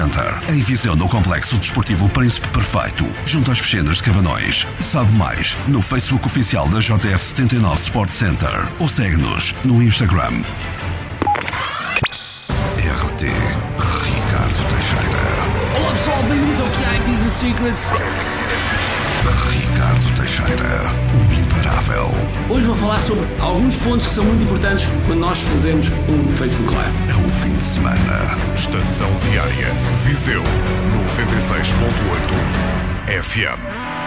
Em Viseu, no Complexo Desportivo Príncipe Perfeito, junto às piscinas de Cabanões. Sabe mais no Facebook oficial da JF79 Sport Center ou segue-nos no Instagram. RT Ricardo Teixeira. Olá pessoal, bem-vindos ao QI Business Secrets. Ricardo Teixeira, o imparável. Hoje vou falar sobre alguns pontos que são muito importantes quando nós fazemos um Facebook Live. É o fim de semana. Estação Diária, Viseu, 96.8 FM.